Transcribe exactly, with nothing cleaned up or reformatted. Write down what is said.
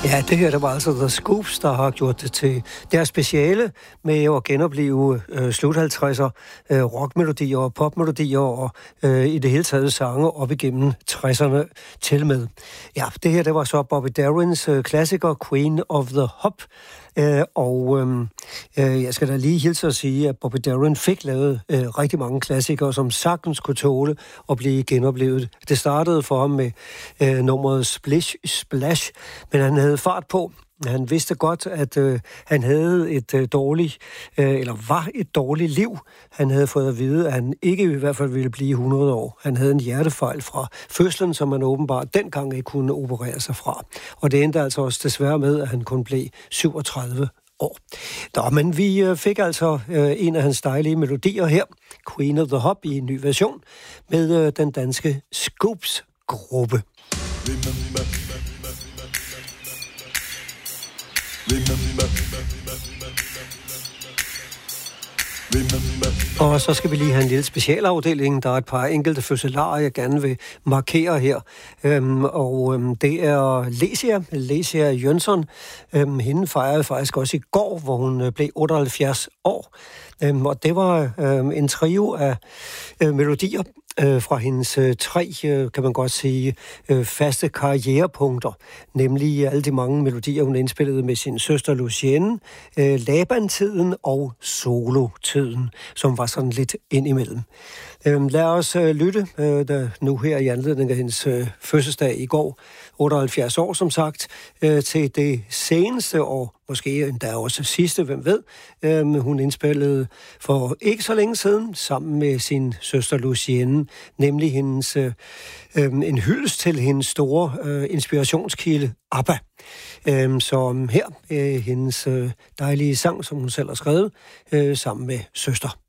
Ja, det her, der var altså The Scoops, der har gjort det til deres speciale med at genopleve øh, slut halvtredser øh, rockmelodier og popmelodier og øh, i det hele taget sange op igennem tresserne til med. Ja, det her, det var så Bobby Darins øh, klassiker Queen of the Hop. Øh, og øh, jeg skal da lige hilse at sige, at Bobby Darin fik lavet øh, rigtig mange klassikere, som sagtens kunne tåle at blive genoplevet. Det startede for ham med øh, nummeret Splish Splash, men han havde fart på. Han vidste godt, at øh, han havde et øh, dårligt, øh, eller var et dårligt liv. Han havde fået at vide, at han ikke i hvert fald ville blive hundrede år. Han havde en hjertefejl fra fødslen, som man åbenbart dengang ikke kunne operere sig fra. Og det endte altså også desværre med, at han kun blev syvogtredive år. Nå, men vi øh, fik altså øh, en af hans dejlige melodier her, Queen of the Hop, i en ny version, med øh, den danske Scoops-gruppe. Og så skal vi lige have en lille specialafdeling. Der er et par enkelte fødselarer, jeg gerne vil markere her. Øhm, og øhm, det er Lesia, Lesia Jønsson. Øhm, hende fejrede faktisk også i går, hvor hun øh, blev otteoghalvfjerds år. Øhm, og det var øhm, en trio af øh, melodier øh, fra hendes øh, tre, øh, kan man godt sige, øh, faste karrierepunkter. Nemlig alle de mange melodier, hun indspillede med sin søster Lucienne, øh, Laban-tiden og Solo-tiden, som var sådan lidt indimellem. Øh, lad os øh, lytte øh, der, nu her i anledning af hendes øh, fødselsdag i går, otteoghalvfjerds år som sagt, øh, til det seneste år, måske endda også sidste, hvem ved. Øh, hun indspillede for ikke så længe siden sammen med sin søster Lucienne, nemlig hendes, øh, øh, en hyldest til hendes store øh, inspirationskilde ABBA. Øh, så her øh, hendes øh, dejlige sang, som hun selv har skrevet, øh, sammen med søster.